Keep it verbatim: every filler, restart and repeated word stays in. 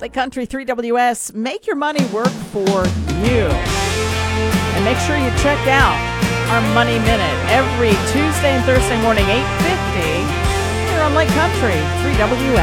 Lake Country three W S. Make your money work for you. And make sure you check out our Money Minute every Tuesday and Thursday morning, eight fifty, here on Lake Country three W S.